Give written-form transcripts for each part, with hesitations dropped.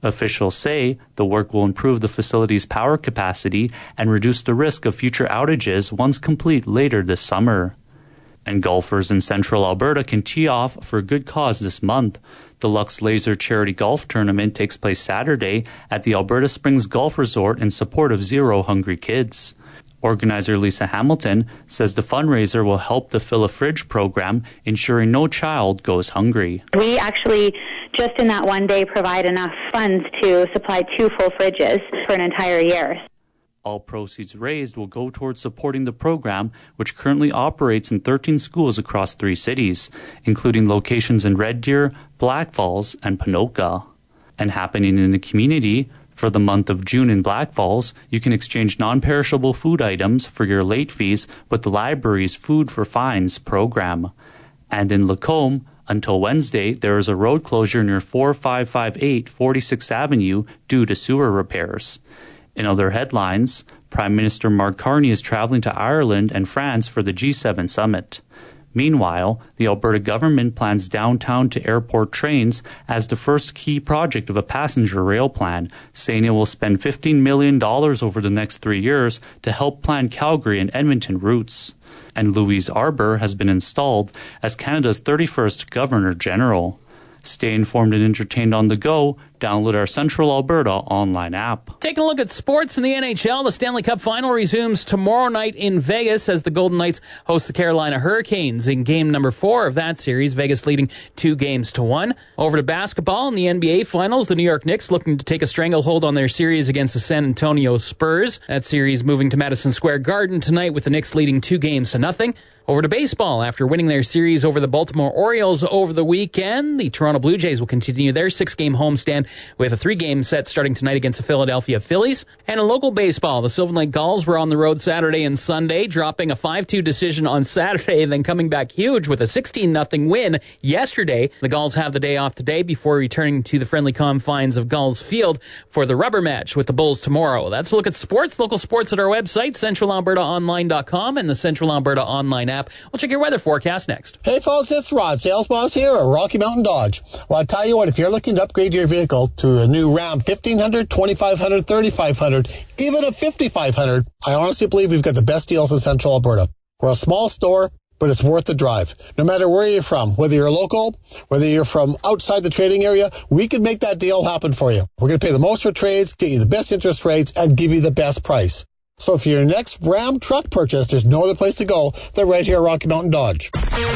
Officials say the work will improve the facility's power capacity and reduce the risk of future outages once complete later this summer. And golfers in central Alberta can tee off for a good cause this month. The Lux Laser Charity Golf Tournament takes place Saturday at the Alberta Springs Golf Resort in support of Zero Hungry Kids. Organizer Lisa Hamilton says the fundraiser will help the Fill a Fridge program, ensuring no child goes hungry. We actually, just in that one day, provide enough funds to supply 2 full fridges for an entire year. All proceeds raised will go towards supporting the program, which currently operates in 13 schools across 3 cities, including locations in Red Deer, Black Falls, and Ponoka. And happening in the community, for the month of June in Black Falls, you can exchange non-perishable food items for your late fees with the library's Food for Fines program. And in Lacombe, until Wednesday, there is a road closure near 4558 46th Avenue due to sewer repairs. In other headlines, Prime Minister Mark Carney is traveling to Ireland and France for the G7 summit. Meanwhile, the Alberta government plans downtown to airport trains as the first key project of a passenger rail plan, saying it will spend $15 million over the next 3 years to help plan Calgary and Edmonton routes. And Louise Arbour has been installed as Canada's 31st Governor-General. Stay informed and entertained on the go. Download our Central Alberta online app. Taking a look at sports in the NHL, the Stanley Cup Final resumes tomorrow night in Vegas as the Golden Knights host the Carolina Hurricanes in game number 4 of that series, Vegas leading 2-1. Over to basketball in the NBA Finals, the New York Knicks looking to take a stranglehold on their series against the San Antonio Spurs. That series moving to Madison Square Garden tonight with the Knicks leading 2-0. Over to baseball. After winning their series over the Baltimore Orioles over the weekend, the Toronto Blue Jays will continue their 6-game homestand with a 3-game set starting tonight against the Philadelphia Phillies. And in local baseball, the Sylvan Lake Gulls were on the road Saturday and Sunday, dropping a 5-2 decision on Saturday and then coming back huge with a 16-0 win yesterday. The Gulls have the day off today before returning to the friendly confines of Gulls Field for the rubber match with the Bulls tomorrow. That's a look at sports, local sports at our website, centralalbertaonline.com and the Central Alberta Online app. We'll check your weather forecast next. Hey folks, it's Rod, sales boss here at Rocky Mountain Dodge. Well, I tell you what, if you're looking to upgrade your vehicle to a new Ram 1500, 2500, 3500, even a 5500, I honestly believe we've got the best deals in Central Alberta. We're a small store, but it's worth the drive. No matter where you're from, whether you're local, whether you're from outside the trading area, we can make that deal happen for you. We're going to pay the most for trades, get you the best interest rates, and give you the best price. So for your next Ram truck purchase, there's no other place to go than right here at Rocky Mountain Dodge.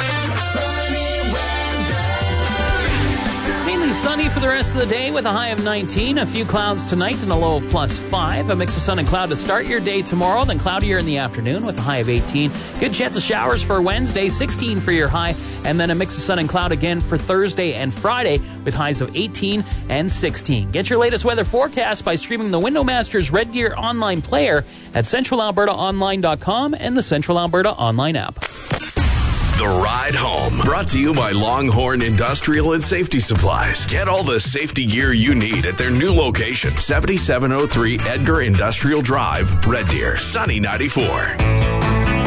Mainly sunny for the rest of the day with a high of 19. A few clouds tonight and a low of +5. A mix of sun and cloud to start your day tomorrow, then cloudier in the afternoon with a high of 18. Good chance of showers for Wednesday, 16 for your high. And then a mix of sun and cloud again for Thursday and Friday with highs of 18 and 16. Get your latest weather forecast by streaming the Windowmasters Red Deer online player at centralalbertaonline.com and the Central Alberta Online app. The Ride Home, brought to you by Longhorn Industrial and Safety Supplies. Get all the safety gear you need at their new location, 7703 Edgar Industrial Drive, Red Deer, Sunny 94.